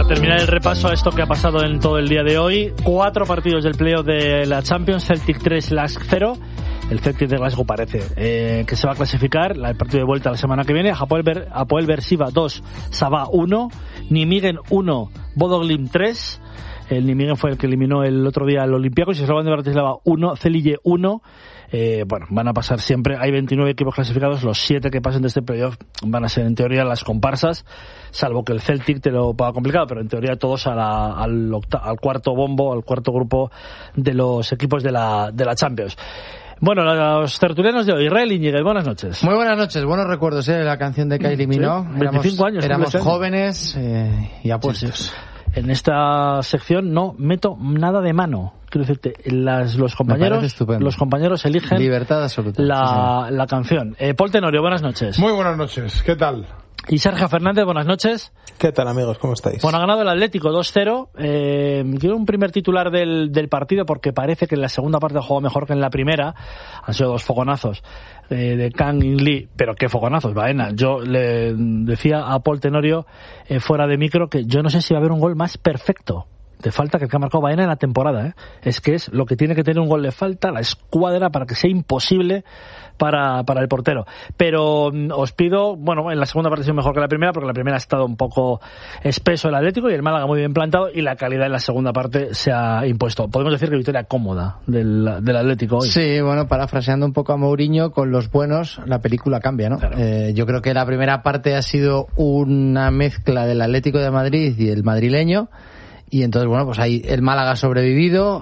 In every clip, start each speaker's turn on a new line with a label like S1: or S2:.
S1: terminar el repaso a esto que ha pasado en todo el día de hoy, 4 partidos del playoff de la Champions, Celtic 3, Lask 0. El Celtic de Glasgow parece que se va a clasificar. El partido de vuelta la semana que viene. Hapoel Beersheva 2, Sabah 1, Nijmegen 1, Bodo Glimt 3. El Nijmegen fue el que eliminó el otro día al Olympiacos y Slovan de Bratislava 1, Celje 1. Bueno, van a pasar siempre. Hay 29 equipos clasificados. Los 7 que pasen de este playoff van a ser en teoría las comparsas, salvo que el Celtic te lo ponga complicado, pero en teoría todos al cuarto bombo, al cuarto grupo de los equipos de la Champions. Bueno, los tertulianos de hoy. Israel Iñiguez, buenas noches.
S2: Muy buenas noches, buenos recuerdos, la canción de Kylie Minogue.
S1: Sí, 25 años.
S2: Éramos jóvenes y apuestos.
S1: Sí. En esta sección no meto nada de mano. Quiero decirte, los compañeros eligen
S2: libertad absoluta.
S1: La canción. Paul Tenorio, buenas noches.
S3: Muy buenas noches, ¿qué tal?
S1: Y Sergio Fernández, buenas noches.
S4: ¿Qué tal, amigos? ¿Cómo estáis?
S1: Bueno, ha ganado el Atlético 2-0. Quiero un primer titular del partido porque parece que en la segunda parte jugó mejor que en la primera. Han sido 2 fogonazos de Kang In Lee, pero qué fogonazos, Baena. Yo le decía a Paul Tenorio fuera de micro que yo no sé si va a haber un gol más perfecto de falta que el que ha marcado Baena en la temporada. Es que es lo que tiene que tener un gol de falta, la escuadra, para que sea imposible para el portero. Pero os pido, bueno, en la segunda parte ha sido mejor que la primera, porque la primera ha estado un poco espeso el Atlético y el Málaga muy bien plantado, y la calidad en la segunda parte se ha impuesto. Podemos decir que victoria cómoda del Atlético hoy.
S2: Sí, bueno, parafraseando un poco a Mourinho, con los buenos la película cambia, ¿no? Claro. Yo creo que la primera parte ha sido una mezcla del Atlético de Madrid y el madrileño. Y entonces, bueno, pues ahí el Málaga ha sobrevivido,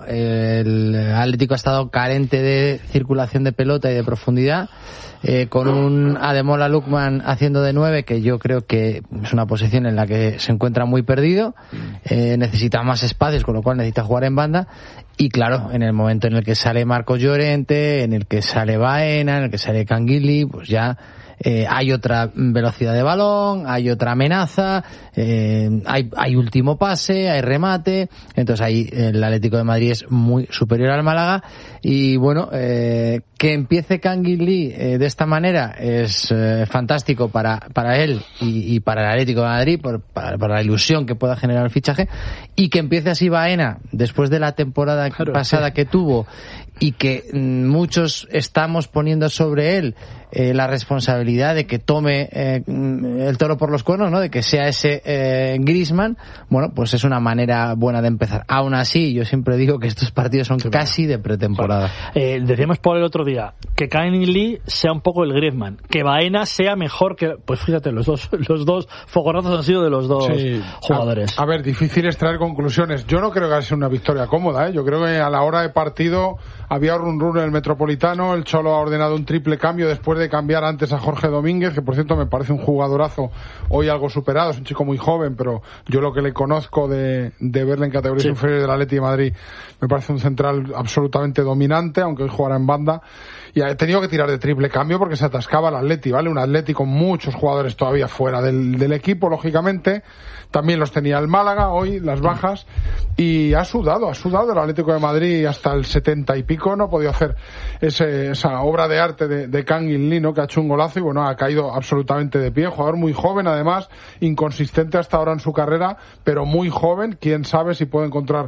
S2: el Atlético ha estado carente de circulación de pelota y de profundidad, con un Ademola Lookman haciendo de 9, que yo creo que es una posición en la que se encuentra muy perdido, necesita más espacios, con lo cual necesita jugar en banda, y claro, en el momento en el que sale Marcos Llorente, en el que sale Baena, en el que sale Canguilí, pues ya hay otra velocidad de balón, hay otra amenaza, hay último pase, hay remate. Entonces ahí el Atlético de Madrid es muy superior al Málaga. Y bueno, que empiece Canguilí de esta manera es fantástico para él y para el Atlético de Madrid, para la ilusión que pueda generar el fichaje. Y que empiece así Baena después de la temporada pasada que tuvo, y que muchos estamos poniendo sobre él la responsabilidad de que tome el toro por los cuernos, ¿no? De que sea ese Griezmann. Bueno, pues es una manera buena de empezar. Aún así, yo siempre digo que estos partidos son casi de pretemporada.
S1: Decíamos por el otro día que Kang In Lee sea un poco el Griezmann, que Baena sea mejor que... Pues fíjate, los dos fogonazos han sido de los dos jugadores.
S3: A ver, difícil es traer conclusiones. Yo no creo que sea una victoria cómoda, Yo creo que a la hora de partido había run en el Metropolitano, el Cholo ha ordenado un triple cambio después de cambiar antes a Jorge Domínguez, que por cierto me parece un jugadorazo, hoy algo superado, es un chico muy joven, pero yo lo que le conozco de verle en categorías inferiores del Atleti de Madrid, me parece un central absolutamente dominante, aunque hoy jugará en banda, y ha tenido que tirar de triple cambio porque se atascaba el Atleti, ¿vale? Un Atleti con muchos jugadores todavía fuera del equipo, lógicamente. También los tenía el Málaga hoy, las bajas, y ha sudado el Atlético de Madrid hasta el 70 y pico, no ha podido hacer esa obra de arte de Kang In Lee, ¿no? Que ha hecho un golazo y bueno, ha caído absolutamente de pie, jugador muy joven además, inconsistente hasta ahora en su carrera, pero muy joven, quién sabe si puede encontrar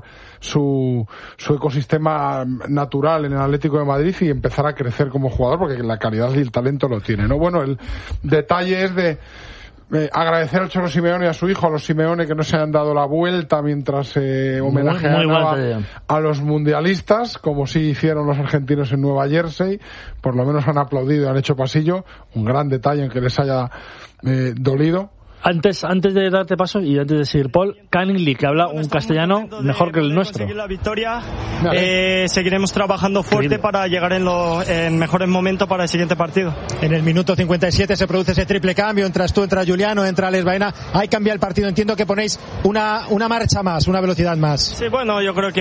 S3: su ecosistema natural en el Atlético de Madrid y empezar a crecer como jugador, porque la calidad y el talento lo tiene, ¿no? Bueno, el detalle es de agradecer al Cholo Simeone y a su hijo, a los Simeone, que no se han dado la vuelta mientras homenajeaban a los mundialistas, como sí hicieron los argentinos en Nueva Jersey. Por lo menos han aplaudido y han hecho pasillo. Un gran detalle en que les haya dolido.
S1: Antes de darte paso y antes de seguir, Paul, Kang In Lee, que habla un castellano mejor que el nuestro.
S5: Conseguir la victoria, seguiremos trabajando fuerte para llegar en mejores momentos para el siguiente partido.
S6: En el minuto 57 se produce ese triple cambio, entras tú, entra Juliano, entra Alex Baena, ahí cambia el partido, entiendo que ponéis una marcha más, una velocidad más.
S5: Sí, bueno, yo creo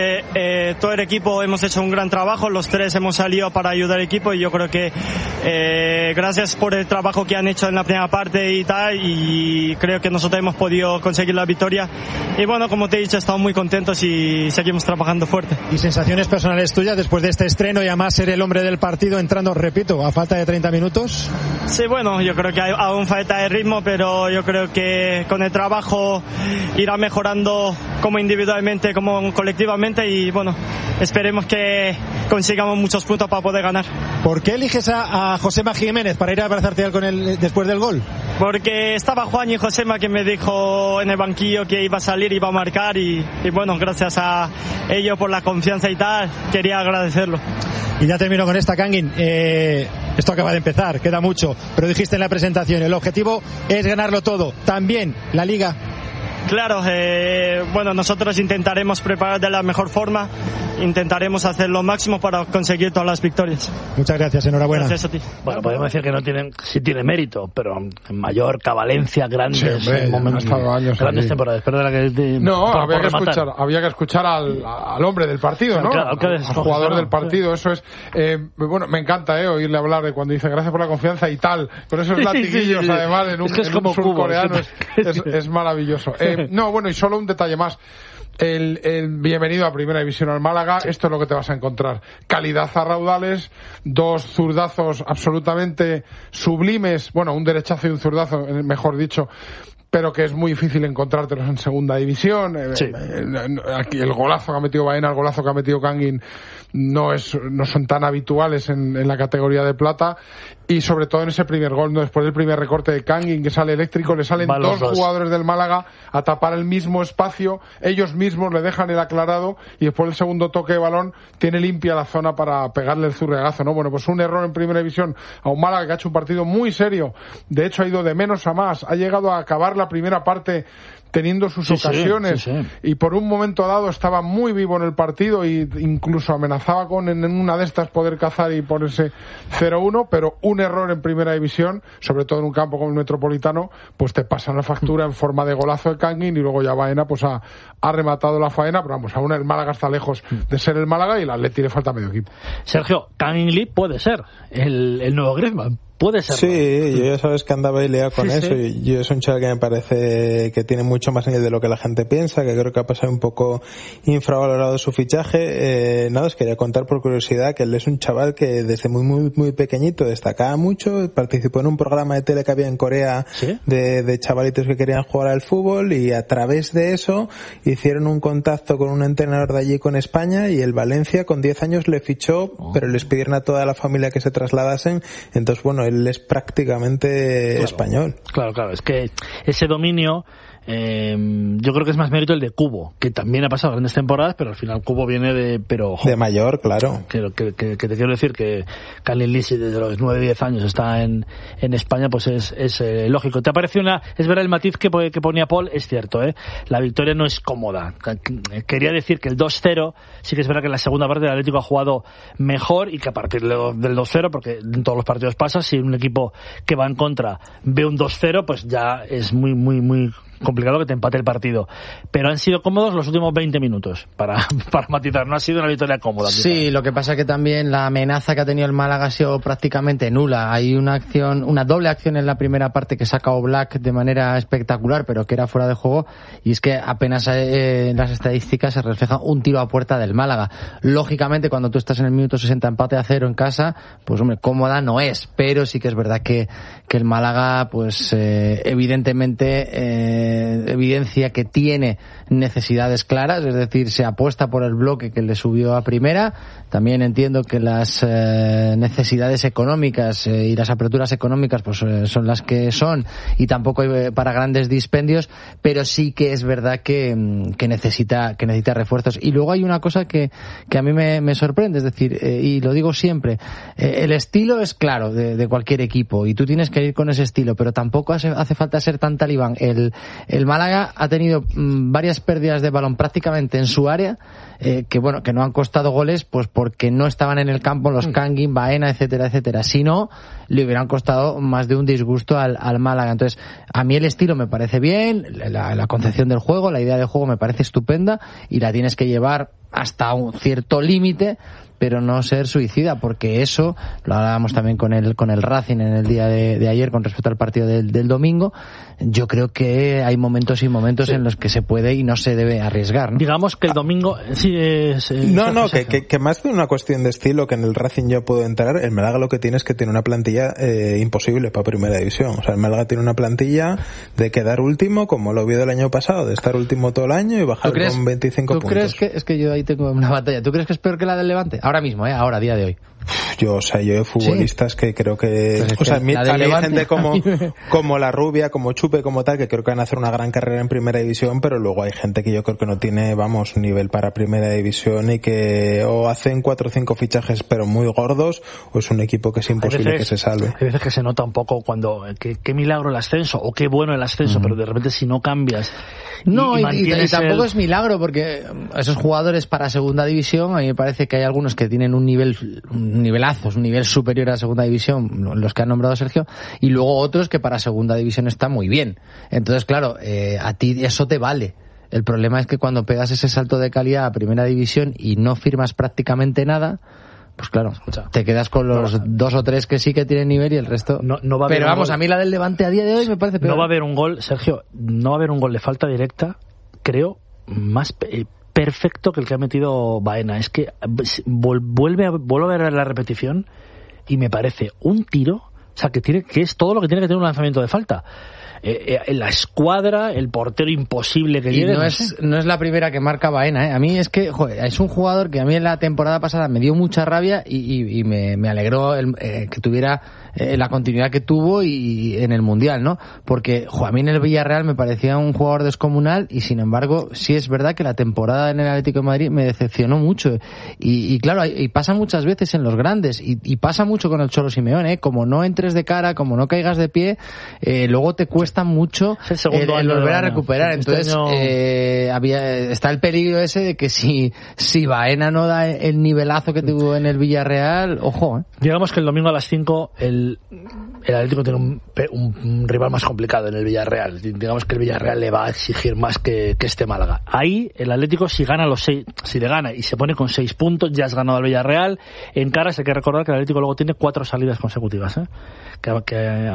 S5: que todo el equipo hemos hecho un gran trabajo, los tres hemos salido para ayudar al equipo y yo creo que gracias por el trabajo que han hecho en la primera parte y tal, y y creo que nosotros hemos podido conseguir la victoria. Y bueno, como te he dicho, estamos muy contentos y seguimos trabajando fuerte.
S6: ¿Y sensaciones personales tuyas después de este estreno y además ser el hombre del partido entrando, repito, a falta de 30 minutos?
S5: Sí, bueno, yo creo que hay aún falta de ritmo, pero yo creo que con el trabajo irá mejorando como individualmente, como colectivamente, y bueno, esperemos que consigamos muchos puntos para poder ganar.
S6: ¿Por qué eliges a Josema Jiménez para ir a abrazarte con él después del gol?
S5: Porque estaba Juan y Josema, que me dijo en el banquillo que iba a salir, iba a marcar, y bueno, gracias a ellos por la confianza y tal, quería agradecerlo.
S6: Y ya termino con esta, Kangin. Esto acaba de empezar, queda mucho, pero dijiste en la presentación, el objetivo es ganarlo todo, también la Liga.
S5: Claro, bueno, nosotros intentaremos preparar de la mejor forma, intentaremos hacer lo máximo para conseguir todas las victorias.
S6: Muchas gracias, enhorabuena.
S5: Gracias a ti.
S1: Bueno, podemos decir que no tienen, sí tiene mérito, pero en Mallorca, Valencia, grandes momentos, grandes temporadas. Perdona que
S3: había que escuchar al hombre del partido, ¿no?
S1: Claro,
S3: al jugador del partido, eso es. Bueno, me encanta oírle hablar de cuando dice gracias por la confianza y tal, con esos latiguillos además en un surcoreano es maravilloso. No, bueno, y solo un detalle más. El bienvenido a Primera División al Málaga. Sí. Esto es lo que te vas a encontrar: calidad a raudales, dos zurdazos absolutamente sublimes, bueno, un derechazo y un zurdazo, mejor dicho, pero que es muy difícil encontrártelos en Segunda División. Sí. Aquí el golazo que ha metido Baena, el golazo que ha metido Kangin no son tan habituales en la categoría de plata, y sobre todo en ese primer gol, ¿no? Después del primer recorte de Kangin, que sale eléctrico, le salen dos jugadores del Málaga a tapar el mismo espacio, ellos mismos le dejan el aclarado, y después del segundo toque de balón tiene limpia la zona para pegarle el zurriagazo, ¿no? Bueno, pues un error en Primera División a un Málaga que ha hecho un partido muy serio, de hecho ha ido de menos a más, ha llegado a acabar la primera parte teniendo sus ocasiones, y por un momento dado estaba muy vivo en el partido, e incluso amenazaba con en una de estas poder cazar y ponerse 0-1, pero un error en Primera División, sobre todo en un campo como el Metropolitano, pues te pasan la factura en forma de golazo de Kangin, y luego ya Baena pues ha rematado la faena, pero vamos, aún el Málaga está lejos de ser el Málaga, y el Atleti le falta medio equipo.
S1: Sergio, Kangin Lee puede ser el nuevo Griezmann. Puede ser.
S4: Sí, yo ya sabes que andaba liado con eso, y yo es un chaval que me parece que tiene mucho más nivel de lo que la gente piensa, que creo que ha pasado un poco infravalorado su fichaje. Nada, os quería contar por curiosidad que él es un chaval que desde muy pequeñito destacaba mucho, participó en un programa de tele que había en Corea, de chavalitos que querían jugar al fútbol, y a través de eso hicieron un contacto con un entrenador de allí con España, y el Valencia con 10 años le fichó, pero les pidieron a toda la familia que se trasladasen. Entonces, bueno, él es prácticamente español.
S1: Claro, es que ese dominio, yo creo que es más mérito el de Cubo, que también ha pasado grandes temporadas, pero al final Cubo viene de
S4: mayor, claro.
S1: Que te quiero decir que Kangin Lee, desde los 9-10 años está en España, pues es lógico. ¿Te parece es verdad el matiz que ponía Paul? Es cierto, la victoria no es cómoda. Quería decir que el 2-0, sí que es verdad que en la segunda parte el Atlético ha jugado mejor, y que a partir del 2-0, porque en todos los partidos pasa, si un equipo que va en contra ve un 2-0, pues ya es muy complicado que te empate el partido, pero han sido cómodos los últimos 20 minutos para matizar, no ha sido una victoria cómoda.
S2: Sí, lo que pasa es que también la amenaza que ha tenido el Málaga ha sido prácticamente nula. Hay una doble acción en la primera parte que saca Oblak de manera espectacular, pero que era fuera de juego, y es que apenas en las estadísticas se refleja un tiro a puerta del Málaga. Lógicamente, cuando tú estás en el minuto 60 empate a 0 en casa, pues hombre, cómoda no es, pero sí que es verdad que el Málaga pues evidentemente evidencia que tiene necesidades claras, es decir, se apuesta por el bloque que le subió a primera. También entiendo que las necesidades económicas y las aperturas económicas pues son las que son, y tampoco hay para grandes dispendios, pero sí que es verdad que necesita refuerzos. Y luego hay una cosa que a mí me sorprende, es decir, y lo digo siempre, el estilo es claro de cualquier equipo, y tú tienes que ir con ese estilo, pero tampoco hace falta ser tan talibán. El Málaga ha tenido varias pérdidas de balón prácticamente en su área, que no han costado goles, pues porque no estaban en el campo los Kangin, Baena, etcétera. Si no, le hubieran costado más de un disgusto al Málaga. Entonces, a mí el estilo me parece bien, la concepción del juego, la idea de juego me parece estupenda, y la tienes que llevar hasta un cierto límite, pero no ser suicida, porque eso lo hablábamos también con el Racing en el día de ayer con respecto al partido del domingo. Yo creo que hay momentos y momentos en los que se puede y no se debe arriesgar, ¿no?
S1: Digamos que el domingo sí es
S4: que más de una cuestión de estilo, que en el Racing yo puedo entrar. El Málaga lo que tiene es que tiene una plantilla imposible para primera división. O sea, el Málaga tiene una plantilla de quedar último, como lo vio del año pasado, de estar último todo el año y bajar con 25 puntos.
S2: ¿Tú crees que es que yo ahí tengo una batalla? ¿Tú crees que es peor que la del Levante? Ahora mismo, ahora, a día de hoy.
S4: Yo he futbolistas que creo que...
S2: Pues a mí
S4: hay gente como La Rubia, como Chupe, como tal, que creo que van a hacer una gran carrera en primera división, pero luego hay gente que yo creo que no tiene, nivel para primera división, y que o hacen 4 o 5 fichajes pero muy gordos, o es un equipo que es imposible que se salve.
S1: Hay veces que se nota un poco cuando qué milagro el ascenso, o qué bueno el ascenso, pero de repente si no cambias...
S2: Y tampoco es milagro, porque esos jugadores para segunda división, a mí me parece que hay algunos que tienen un nivel superior a segunda división, los que ha nombrado Sergio, y luego otros que para segunda división está muy bien. Entonces, claro, a ti eso te vale. El problema es que cuando pegas ese salto de calidad a primera división y no firmas prácticamente nada, pues claro, te quedas con los 2 o 3 que sí que tienen nivel y el resto
S1: no va a haber.
S2: Pero vamos, a mí la del Levante a día de hoy me parece peor.
S1: No va a haber un gol, Sergio, no va a haber un gol de falta directa, creo, más perfecto que el que ha metido Baena. Es que vuelve a ver la repetición y me parece un tiro, o sea, que es todo lo que tiene que tener un lanzamiento de falta. La escuadra, el portero imposible que llegue.
S2: No es la primera que marca Baena, A mí es que, es un jugador que a mí en la temporada pasada me dio mucha rabia y me alegró que tuviera la continuidad que tuvo y en el Mundial, ¿no? Porque, a mí en el Villarreal me parecía un jugador descomunal y, sin embargo, sí es verdad que la temporada en el Atlético de Madrid me decepcionó mucho. Y claro, y pasa muchas veces en los grandes y pasa mucho con el Cholo Simeone, como no entres de cara, como no caigas de pie, luego te cuesta mucho el volver a recuperar. Entonces está el peligro ese de que si Baena no da el nivelazo que tuvo en el Villarreal, ojo.
S1: Digamos que el domingo a las 5 el Atlético tiene un rival más complicado en el Villarreal. Digamos que el Villarreal le va a exigir más que este Málaga. Ahí el Atlético, si le gana y se pone con 6 puntos, ya has ganado al Villarreal. En caras hay que recordar que el Atlético luego tiene 4 salidas consecutivas, que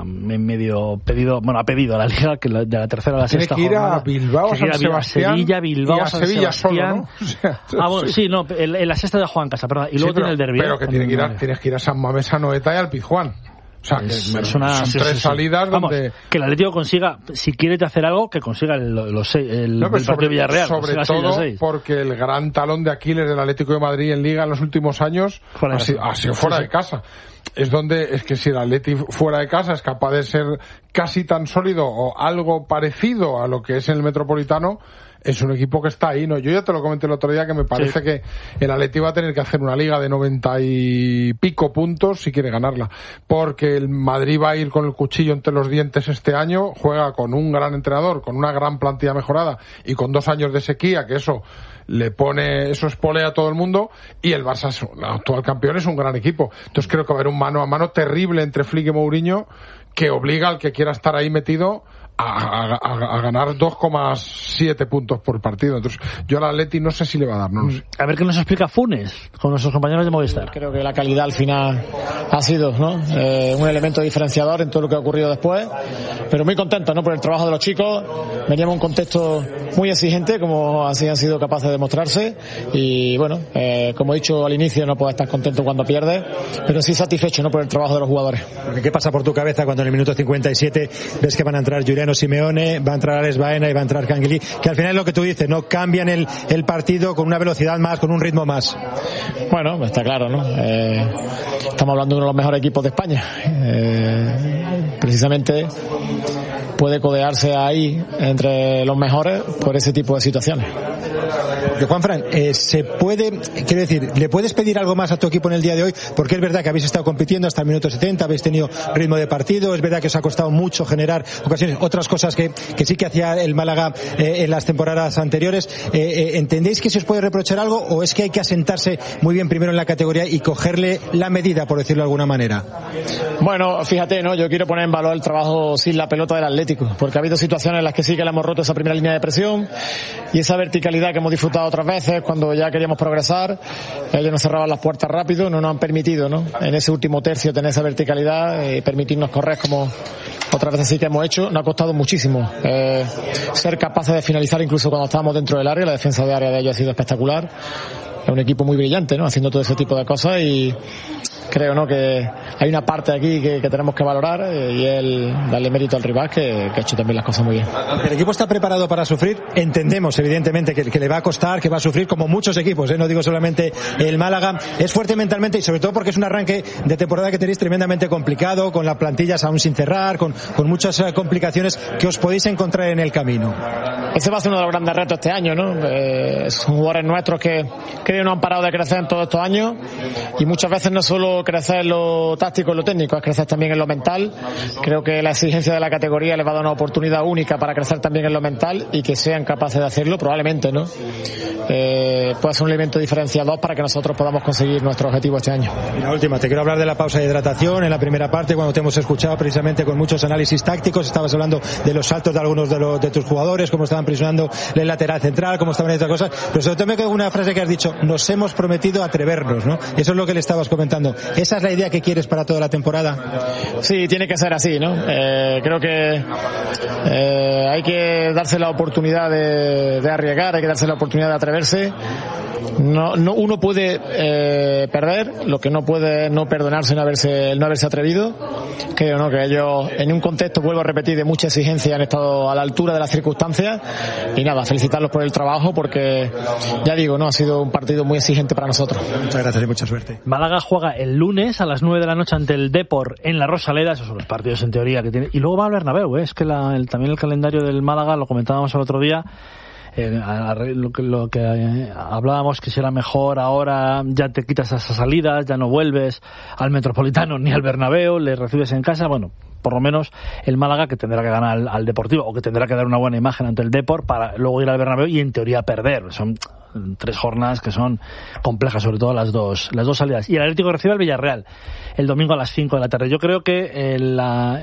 S1: ha pedido a la Liga que de la tercera a la sexta
S3: jornada. Tiene que ir a Bilbao, San Sebastián,
S1: Sevilla, Bilbao,
S3: y a
S1: San
S3: Sevilla
S1: Sebastián.
S3: Solo, ¿no?
S1: En la sexta de Juan Casa, perdón. Y luego tiene el derbi.
S3: Pero que tienes que ir a San Mamés, a Noeta y al Pizjuán. O sea, son 3 salidas donde...
S1: Que el Atlético consiga, si quiere hacer algo, que consiga el partido de Villarreal.
S3: Sobre todo porque el gran talón de Aquiles del Atlético de Madrid en Liga en los últimos años ha sido fuera de casa. Es que si el Atlético fuera de casa es capaz de ser casi tan sólido o algo parecido a lo que es en el Metropolitano, es un equipo que está ahí, ¿no? Yo ya te lo comenté el otro día que me parece que el Atleti va a tener que hacer una liga de 90 y pico puntos si quiere ganarla, porque el Madrid va a ir con el cuchillo entre los dientes este año, juega con un gran entrenador, con una gran plantilla mejorada y con 2 años de sequía, que eso espolea a todo el mundo, y el Barça, el actual campeón, es un gran equipo. Entonces creo que va a haber un mano a mano terrible entre Flick y Mourinho, que obliga al que quiera estar ahí metido a ganar 2,7 puntos por partido. Entonces yo al Atleti no sé si le va a dar, no lo sé.
S1: A ver qué nos explica Funes con nuestros compañeros de Movistar.
S7: Creo que la calidad al final ha sido un elemento diferenciador en todo lo que ha ocurrido después, pero muy contento por el trabajo de los chicos. Veníamos en un contexto muy exigente, como así han sido capaces de demostrarse, y bueno, como he dicho al inicio, no puedes estar contento cuando pierdes, pero sí satisfecho por el trabajo de los jugadores.
S6: ¿Qué pasa por tu cabeza cuando en el minuto 57 ves que van a entrar Juliano Simeone, va a entrar Alex Baena y va a entrar Canguilí, que al final es lo que tú dices, no cambian el partido con una velocidad más, con un ritmo más?
S7: Bueno, está claro, estamos hablando de uno de los mejores equipos de España, precisamente puede codearse ahí entre los mejores por ese tipo de situaciones.
S6: Porque, Juanfran, ¿le puedes pedir algo más a tu equipo en el día de hoy? Porque es verdad que habéis estado compitiendo hasta el minuto 70, habéis tenido ritmo de partido, es verdad que os ha costado mucho generar ocasiones, otras cosas que sí que hacía el Málaga en las temporadas anteriores. ¿Entendéis que se os puede reprochar algo o es que hay que asentarse muy bien primero en la categoría y cogerle la medida, por decirlo de alguna manera?
S7: Bueno, fíjate, yo quiero poner en valor el trabajo sin la pelota del Atleti Atlético, porque ha habido situaciones en las que sí que le hemos roto esa primera línea de presión y esa verticalidad que hemos disfrutado otras veces cuando ya queríamos progresar. Ellos nos cerraban las puertas rápido, no nos han permitido, ¿no?, en ese último tercio tener esa verticalidad y permitirnos correr como otras veces sí que hemos hecho. Nos ha costado muchísimo ser capaces de finalizar incluso cuando estábamos dentro del área. La defensa de área de ellos ha sido espectacular. Es un equipo muy brillante, ¿no?, haciendo todo ese tipo de cosas, y creo, ¿no?, que hay una parte aquí que tenemos que valorar y el darle mérito al rival que ha hecho también las cosas muy bien.
S6: El equipo está preparado para sufrir. Entendemos evidentemente que le va a costar, que va a sufrir como muchos equipos, no digo solamente el Málaga. Es fuerte mentalmente y sobre todo porque es un arranque de temporada que tenéis tremendamente complicado, con las plantillas aún sin cerrar, con muchas complicaciones que os podéis encontrar en el camino.
S7: Ese va a ser uno de los grandes retos este año, ¿no? Son jugadores nuestros que creo no han parado de crecer en todos estos años, y muchas veces no solo crecer en lo táctico, en lo técnico, es crecer también en lo mental. Creo que la exigencia de la categoría les va a dar una oportunidad única para crecer también en lo mental, y que sean capaces de hacerlo, probablemente, ¿no? Puede ser un elemento diferenciador para que nosotros podamos conseguir nuestro objetivo este año.
S6: Y la última, te quiero hablar de la pausa de hidratación. En la primera parte, cuando te hemos escuchado precisamente con muchos análisis tácticos, estabas hablando de los saltos de algunos de tus jugadores, cómo estaban presionando el lateral central, cómo estaban estas cosas, pero sobre todo me quedo con una frase que has dicho: nos hemos prometido atrevernos, ¿no? Eso es lo que le estabas comentando. ¿Esa es la idea que quieres para toda la temporada?
S7: Sí, tiene que ser así, ¿no? Creo que hay que darse la oportunidad de arriesgar, hay que darse la oportunidad de atreverse. No, uno puede perder, lo que no puede es no perdonarse, no haberse atrevido. Creo, ¿no?, que ellos, en un contexto, vuelvo a repetir, de mucha exigencia, han estado a la altura de las circunstancias, y nada, felicitarlos por el trabajo, porque ya digo, no ha sido un partido muy exigente para nosotros.
S6: Muchas gracias y mucha suerte.
S1: Málaga juega el lunes a las 9 de la noche ante el Depor en la Rosaleda. Esos son los partidos en teoría que tiene, y luego va al Bernabéu, es que también el calendario del Málaga, lo comentábamos el otro día, lo que hablábamos, que si era mejor ahora, ya te quitas esas salidas, ya no vuelves al Metropolitano ni al Bernabéu, le recibes en casa. Bueno, por lo menos el Málaga, que tendrá que ganar al Deportivo, o que tendrá que dar una buena imagen ante el Depor para luego ir al Bernabéu y en teoría perder. Son 3 jornadas que son complejas, sobre todo las dos salidas. Y el Atlético recibe al Villarreal el domingo a las 5 de la tarde. Yo creo que en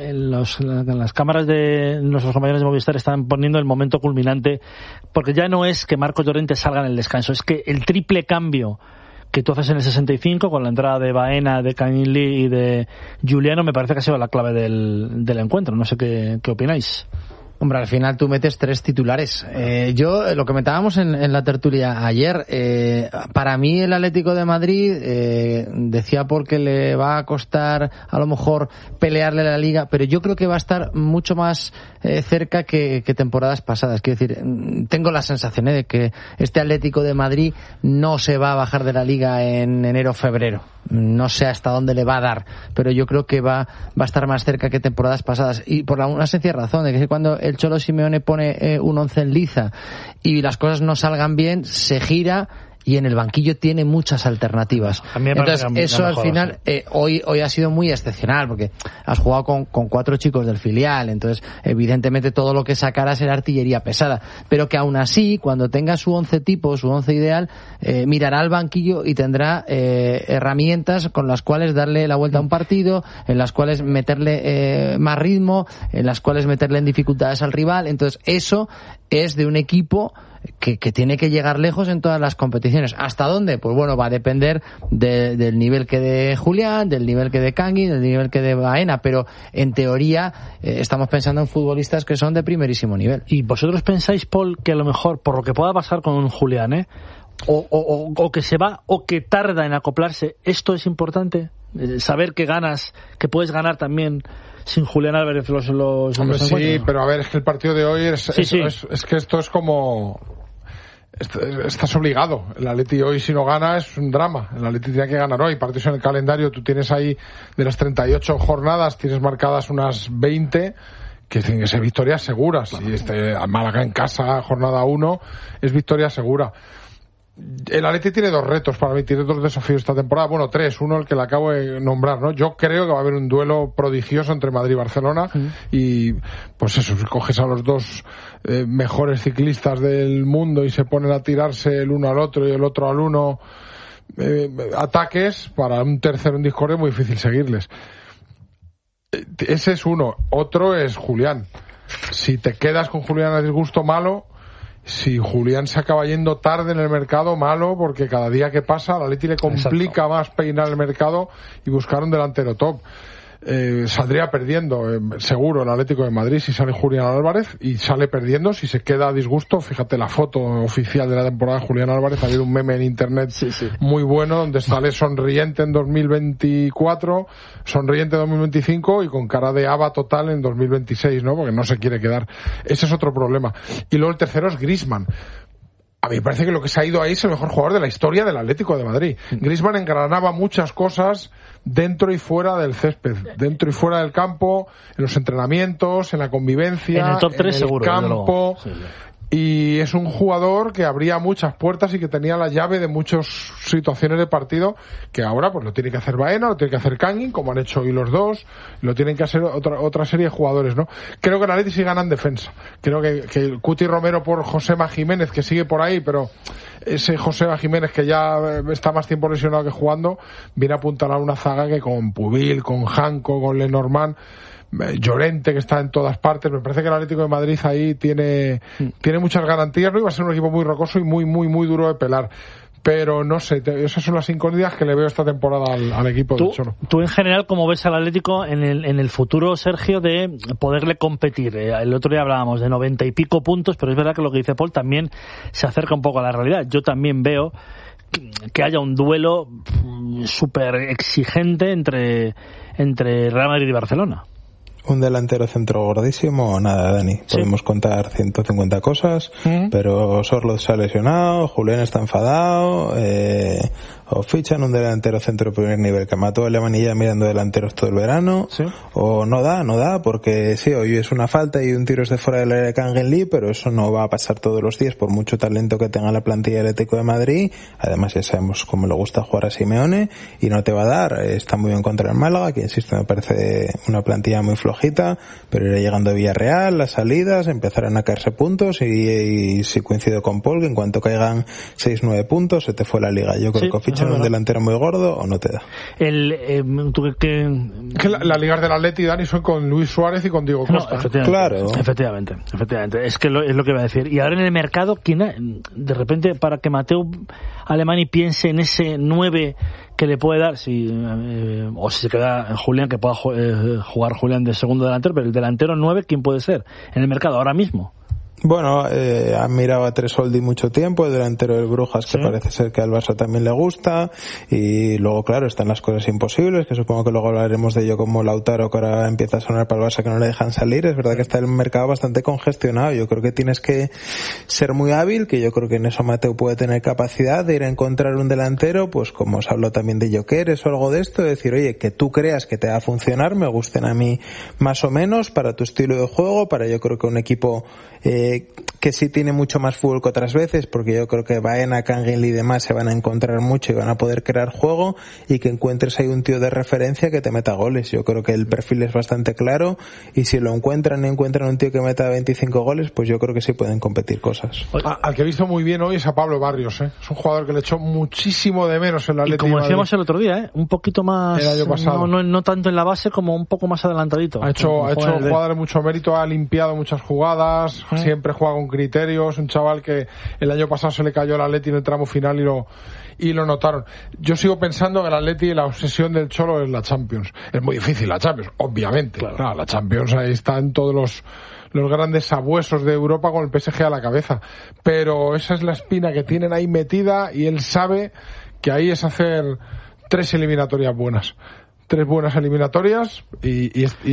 S1: las cámaras de nuestros compañeros de Movistar están poniendo el momento culminante, porque ya no es que Marcos Llorente salga en el descanso, es que el triple cambio que tú haces en el 65 con la entrada de Baena, de Canilli y de Juliano, me parece que ha sido la clave del encuentro. No sé qué opináis.
S2: Hombre, al final tú metes 3 titulares. Yo, lo comentábamos en la tertulia ayer, para mí el Atlético de Madrid, decía porque le va a costar a lo mejor pelearle la Liga, pero yo creo que va a estar mucho más cerca que temporadas pasadas. Quiero decir, tengo la sensación de que este Atlético de Madrid no se va a bajar de la Liga en enero o febrero. No sé hasta dónde le va a dar, pero yo creo que va a estar más cerca que temporadas pasadas, y por una sencilla razón, de que cuando el Cholo Simeone pone un 11 en liza y las cosas no salgan bien, se gira y en el banquillo tiene muchas alternativas. Entonces eso al final hoy ha sido muy excepcional, porque has jugado con 4 chicos del filial, entonces evidentemente todo lo que sacarás era artillería pesada, pero que aún así, cuando tenga su 11 tipo, su 11 ideal, mirará al banquillo y tendrá herramientas con las cuales darle la vuelta a un partido, en las cuales meterle más ritmo, en las cuales meterle en dificultades al rival. Entonces eso es de un equipo que tiene que llegar lejos en todas las competiciones. ¿Hasta dónde? Pues bueno, va a depender del nivel que dé Julián, del nivel que dé Kangui, del nivel que dé Baena, pero en teoría estamos pensando en futbolistas que son de primerísimo nivel.
S1: ¿Y vosotros pensáis, Paul, que a lo mejor, por lo que pueda pasar con Julián, o que se va o que tarda en acoplarse, esto es importante? Saber que ganas, que puedes ganar también sin Julián Álvarez los
S3: Hombre, sí, pero a ver, es que el partido de hoy es que esto es como... Estás obligado. El Atleti hoy, si no gana, es un drama. El Atleti tiene que ganar hoy. Partidos en el calendario, tú tienes ahí, de las 38 jornadas, tienes marcadas unas 20 que tienen que ser victorias seguras. Y Málaga en casa, jornada 1, es victoria segura. El Atleti tiene 2 retos para mí, tiene 2 desafíos esta temporada, bueno, 3, uno el que le acabo de nombrar, ¿no? Yo creo que va a haber un duelo prodigioso entre Madrid y Barcelona, y pues eso, si coges a los 2 mejores ciclistas del mundo y se ponen a tirarse el uno al otro y el otro al uno, ataques, para un tercero en discordia es muy difícil seguirles. Ese es uno. Otro es Julián. si te quedas con Julián a disgusto, malo. Si Julián se acaba yendo tarde en el mercado, malo, porque cada día que pasa al Atleti le complica más peinar el mercado y buscar un delantero top. Saldría perdiendo seguro el Atlético de Madrid si sale Julián Álvarez, y sale perdiendo si se queda a disgusto. Fíjate la foto oficial de la temporada de Julián Álvarez, ha habido un meme en internet muy bueno donde sale sonriente en 2024, sonriente en 2025 y con cara de haba total en 2026, ¿no? Porque no se quiere quedar. Ese es otro problema. Y luego el tercero es Griezmann. A mí me parece que lo que se ha ido ahí es el mejor jugador de la historia del Atlético de Madrid. Griezmann engranaba muchas cosas dentro y fuera del césped, dentro y fuera del campo, en los entrenamientos, en la convivencia,
S1: en el top 3
S3: en el
S1: seguro,
S3: campo. Y es un jugador que abría muchas puertas y que tenía la llave de muchas situaciones de partido, que ahora pues lo tiene que hacer Baena, lo tiene que hacer Kangin, como han hecho hoy los dos, lo tienen que hacer otra serie de jugadores, ¿no? Creo que el Atleti sí gana en defensa. Creo que el Cuti Romero por Josema Jiménez, que sigue por ahí, pero ese Josema Jiménez que ya está más tiempo lesionado que jugando, viene a apuntalar una zaga que con Pubil, con Janko, con Lenormand, Llorente, que está en todas partes. Me parece que el Atlético de Madrid ahí tiene muchas garantías, ¿no? Iba a ser un equipo muy rocoso y muy duro de pelar. Pero no sé, esas son las incógnitas que le veo esta temporada al equipo del Cholo.
S1: Tú en general, ¿cómo ves al Atlético en el futuro, Sergio, de poderle competir? El otro día hablábamos de 90 y pico puntos, pero es verdad que lo que dice Paul también se acerca un poco a la realidad. Yo también veo que haya un duelo súper exigente entre Real Madrid y Barcelona.
S4: Un delantero centro gordísimo o nada, Dani. Podemos contar 150 cosas, pero Sorloth se ha lesionado, Julián está enfadado, o fichan un delantero centro primer nivel que mató a Alemania mirando delanteros todo el verano, o no da, porque sí, hoy es una falta y un tiro es de fuera del área de Kangin Lee, pero eso no va a pasar todos los días por mucho talento que tenga la plantilla del Atlético de Madrid. Además ya sabemos cómo le gusta jugar a Simeone y no te va a dar. Está muy bien contra el Málaga, que insisto me parece una plantilla muy flojita, pero irá llegando a Villarreal, las salidas empezarán a caerse puntos y si coincido con Paul, que en cuanto caigan 6-9 puntos se te fue la liga. Yo creo que fichan un delantero muy gordo o no te da.
S3: La liga del Atleti, Dani, son con Luis Suárez y con Diego Costa.
S1: Efectivamente. Es que es lo que iba a decir. Y ahora en el mercado, ¿quién de repente, para que Mateo Alemany piense en ese 9 que le puede dar, o si se queda Julián, que pueda jugar Julián de segundo delantero, pero el delantero 9, ¿quién puede ser en el mercado ahora mismo?
S4: Bueno, han mirado a Tresoldi mucho tiempo, el delantero del Brujas, que parece ser que al Barça también le gusta, y luego, claro, están las cosas imposibles, que supongo que luego hablaremos de ello, como Lautaro, que ahora empieza a sonar para el Barça, que no le dejan salir. Es verdad que está el mercado bastante congestionado. Yo creo que tienes que ser muy hábil, que yo creo que en eso Mateo puede tener capacidad de ir a encontrar un delantero, pues como os hablo también de Jokeres o algo de esto, de decir, oye, que tú creas que te va a funcionar, me gusten a mí más o menos, para tu estilo de juego, para yo creo que un equipo que sí tiene mucho más fútbol que otras veces, porque yo creo que Baena, Kangin y demás se van a encontrar mucho y van a poder crear juego, y que encuentres ahí un tío de referencia que te meta goles. Yo creo que el perfil es bastante claro, y si lo encuentran un tío que meta 25 goles, pues yo creo que sí pueden competir cosas.
S3: Al que he visto muy bien hoy es a Pablo Barrios, es un jugador que le echó muchísimo de menos en la Atlético.
S1: Y como decíamos el otro día, un poquito más, no tanto en la base, como un poco más adelantadito.
S3: Ha hecho jugadores mucho mérito, ha limpiado muchas jugadas, siempre juega con criterios, un chaval que el año pasado se le cayó el Atleti en el tramo final y lo notaron. Yo sigo pensando que el Atleti, la obsesión del Cholo es la Champions. Es muy difícil la Champions, obviamente. Claro, la Champions ahí están todos los grandes sabuesos de Europa con el PSG a la cabeza. Pero esa es la espina que tienen ahí metida, y él sabe que ahí es hacer 3 eliminatorias buenas. 3 buenas eliminatorias y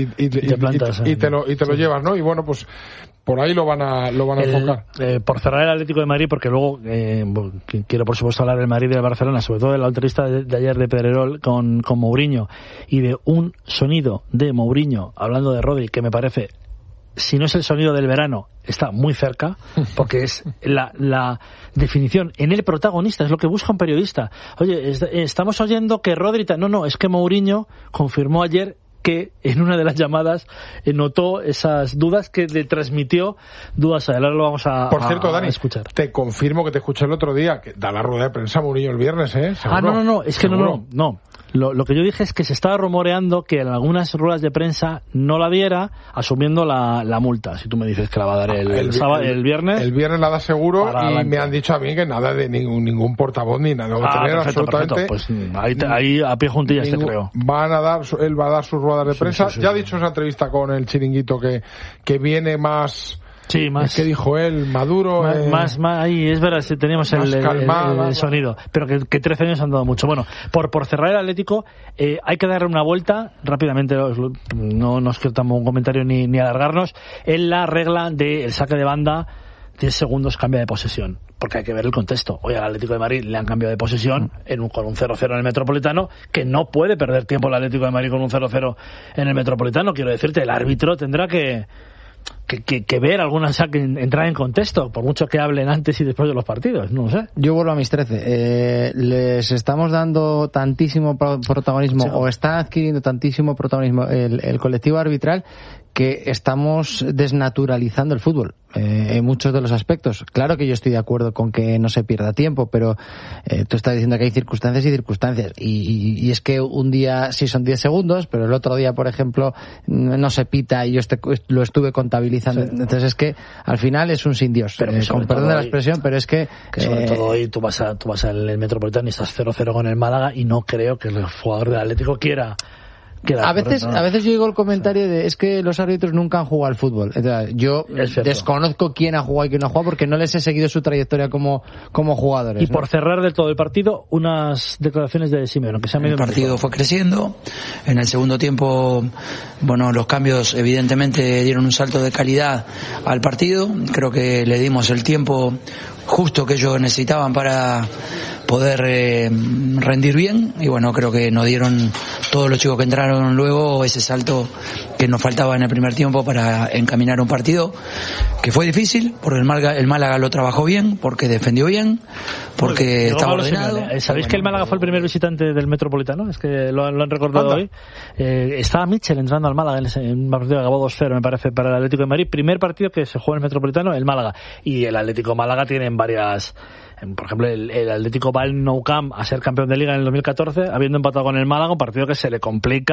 S3: te lo llevas, ¿no? Y bueno, pues por ahí lo van a enfocar.
S1: Por cerrar el Atlético de Madrid, porque luego quiero por supuesto hablar del Madrid y del Barcelona, sobre todo de la entrevista de ayer de Pedrerol con Mourinho, y de un sonido de Mourinho hablando de Rodri que me parece, si no es el sonido del verano, está muy cerca, porque es la definición en el protagonista, es lo que busca un periodista. Oye, estamos oyendo que Rodri... No, es que Mourinho confirmó ayer que en una de las llamadas notó esas dudas que le transmitió dudas a él. Ahora lo vamos a
S3: Por cierto, Dani,
S1: escuchar.
S3: Te confirmo que te escuché el otro día, que da la rueda de prensa Mourinho el viernes, ¿eh? ¿Seguro?
S1: No, es que no. Lo que yo dije es que se estaba rumoreando que en algunas ruedas de prensa no la diera, asumiendo la multa. Si tú me dices que la va a dar el viernes. El viernes
S3: la da seguro y me han dicho a mí que nada de ningún portavoz ni nada. Va a tener absolutamente.
S1: Pues ahí a pie juntillas te creo.
S3: Él va a dar sus ruedas de prensa. Ya ha dicho en esa entrevista con el Chiringuito que viene más.
S1: Sí, más.
S3: ¿Qué dijo él? Maduro.
S1: Más, ahí, es verdad, teníamos el sonido. Pero que 13 años han dado mucho. Bueno, por cerrar el Atlético, hay que darle una vuelta rápidamente. No nos quedamos un comentario ni alargarnos. En la regla del saque de banda, 10 segundos cambia de posesión. Porque hay que ver el contexto. Hoy al Atlético de Madrid le han cambiado de posesión con un 0-0 en el Metropolitano, que no puede perder tiempo el Atlético de Madrid con un 0-0 en el Metropolitano. Quiero decirte, el árbitro tendrá que ver algunas, que entrar en contexto, por mucho que hablen antes y después de los partidos, no sé.
S2: Yo vuelvo a mis 13. Les estamos dando tantísimo protagonismo, sí, o está adquiriendo tantísimo protagonismo el colectivo arbitral, que estamos desnaturalizando el fútbol en muchos de los aspectos. Claro que yo estoy de acuerdo con que no se pierda tiempo, pero tú estás diciendo que hay circunstancias y circunstancias, y es que un día sí son 10 segundos, pero el otro día, por ejemplo, no se pita y yo lo estuve contabilizando. Sí. Entonces es que al final es un sin Dios, con perdón de la expresión, pero es que
S1: sobre todo hoy tú vas al Metropolitano y estás 0-0 con el Málaga, y no creo que el jugador del Atlético quiera. A
S2: veces yo digo el comentario de es que los árbitros nunca han jugado al fútbol. Yo desconozco quién ha jugado y quién no ha jugado, porque no les he seguido su trayectoria como jugadores.
S1: Y por cerrar del todo el partido, unas declaraciones de Simeone, que se han medio.
S8: El partido fue creciendo. En el segundo tiempo, los cambios evidentemente dieron un salto de calidad al partido. Creo que le dimos el tiempo justo que ellos necesitaban para poder rendir bien, y creo que nos dieron todos los chicos que entraron luego ese salto que nos faltaba en el primer tiempo para encaminar un partido que fue difícil, porque el Málaga lo trabajó bien, porque defendió bien, porque estaba ordenado.
S1: ¿Sabéis que el Málaga fue el primer visitante del Metropolitano? Es que lo han recordado hoy. Estaba Mitchell entrando al Málaga en un partido que acabó 2-0, me parece, para el Atlético de Madrid. Primer partido que se juega en el Metropolitano, el Málaga. Y el Atlético Málaga tiene varias. Por ejemplo, el Atlético va al Nou Camp a ser campeón de Liga en el 2014, habiendo empatado con el Málaga, un partido que se le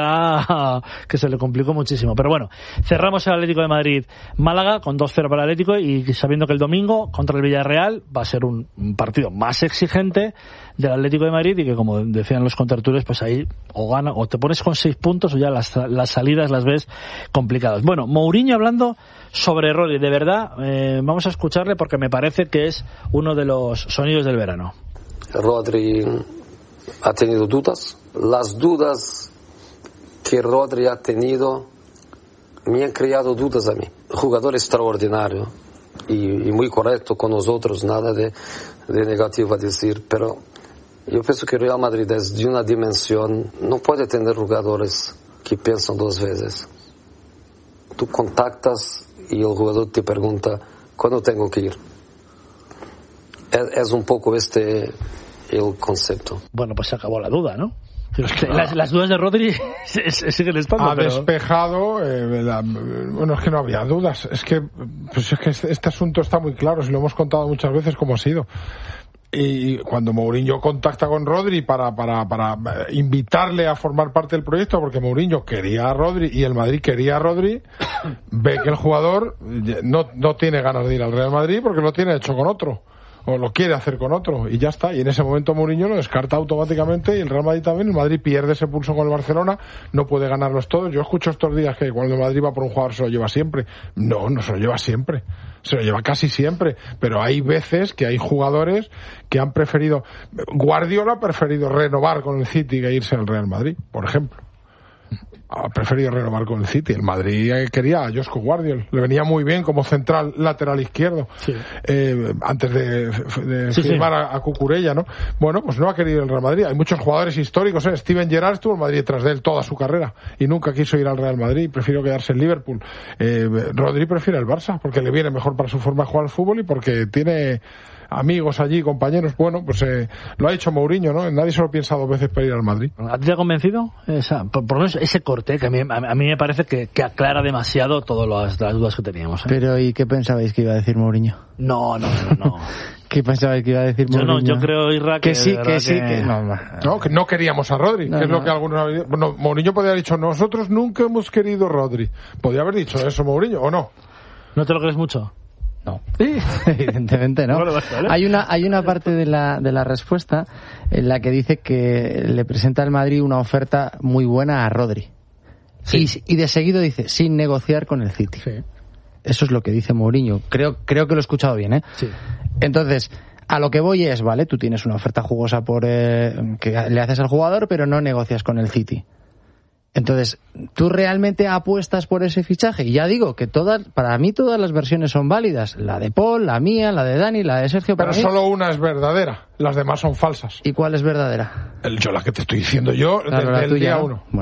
S1: complicó muchísimo. Pero bueno, cerramos el Atlético de Madrid Málaga con 2-0 para el Atlético, y sabiendo que el domingo contra el Villarreal va a ser un partido más exigente del Atlético de Madrid, y que, como decían los contertulios, pues ahí o gana o te pones con 6 puntos, o ya las salidas las ves complicadas. Bueno, Mourinho hablando sobre Rodri, de verdad, vamos a escucharle porque me parece que es uno de los sonidos del verano.
S9: Rodri ha tenido dudas. Las dudas que Rodri ha tenido me han creado dudas a mí. Jugador extraordinario y muy correcto con nosotros, nada de negativo a decir, pero yo pienso que Real Madrid es de una dimensión, no puede tener jugadores que piensan 2 veces. Tú contactas y el jugador te pregunta, ¿cuándo tengo que ir? Es un poco el concepto.
S1: Bueno, pues se acabó la duda, ¿no? Las dudas de Rodri siguen estando.
S3: Ha despejado, es que no había dudas. Es que este asunto está muy claro, si lo hemos contado muchas veces cómo ha sido. Y cuando Mourinho contacta con Rodri para invitarle a formar parte del proyecto, porque Mourinho quería a Rodri y el Madrid quería a Rodri, ve que el jugador no tiene ganas de ir al Real Madrid porque lo tiene hecho con otro, o lo quiere hacer con otro, y ya está. Y en ese momento Mourinho lo descarta automáticamente, y el Real Madrid también. El Madrid pierde ese pulso con el Barcelona, no puede ganarlos todos. Yo escucho estos días que cuando el Madrid va por un jugador se lo lleva siempre. No se lo lleva siempre, se lo lleva casi siempre, pero hay veces que hay jugadores que han preferido. Guardiola ha preferido renovar con el City que irse al Real Madrid, por ejemplo. Ha preferido renovar con el City. El Madrid quería a Josko Guardiola, le venía muy bien como central lateral izquierdo, sí. Antes de firmar a Cucurella, ¿no? Bueno, pues no ha querido el Real Madrid. Hay muchos jugadores históricos, Steven Gerrard estuvo en Madrid detrás de él toda su carrera y nunca quiso ir al Real Madrid, prefirió quedarse en Liverpool. Rodri prefiere el Barça porque le viene mejor para su forma de jugar al fútbol y porque tiene amigos allí, compañeros. Bueno, pues lo ha dicho Mourinho, ¿no? Nadie se lo piensa 2 veces para ir al Madrid.
S1: ¿A ti te ha convencido? Por lo menos ese corte, que a mí me parece que aclara demasiado todas las dudas que teníamos.
S2: Pero, ¿y qué pensabais que iba a decir Mourinho?
S1: No.
S2: ¿Qué pensabais que iba a decir Mourinho?
S1: Yo creo, Irra, que
S2: sí.
S3: No, que no queríamos a Rodri, que es lo que algunos habían dicho. Bueno, Mourinho podría haber dicho, nosotros nunca hemos querido Rodri. Podría haber dicho eso Mourinho, ¿o no?
S1: ¿No te lo crees mucho?
S2: No. Evidentemente no.
S1: Vale.
S2: Hay una parte de la respuesta en la que dice que le presenta al Madrid una oferta muy buena a Rodri. Sí. Y de seguido dice, sin negociar con el City.
S1: Sí.
S2: Eso es lo que dice Mourinho. Creo que lo he escuchado bien, ¿eh?
S1: Sí.
S2: Entonces, a lo que voy es, vale, tú tienes una oferta jugosa que le haces al jugador, pero no negocias con el City. Entonces, ¿tú realmente apuestas por ese fichaje? Y ya digo que para mí todas las versiones son válidas. La de Paul, la mía, la de Dani, la de Sergio.
S3: Pero solo una es verdadera. Las demás son falsas.
S2: ¿Y cuál es verdadera?
S3: La que te estoy diciendo yo,
S2: claro,
S3: del día 1.